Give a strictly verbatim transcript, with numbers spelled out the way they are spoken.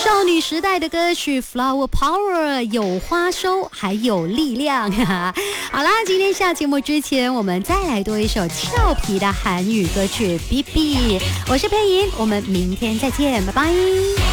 少女时代的歌曲 Flower Power 有花收还有力量。好啦，今天下节目之前我们再来多一首俏皮的韩语歌曲 B B。 我是佩莹，我们明天再见，拜拜。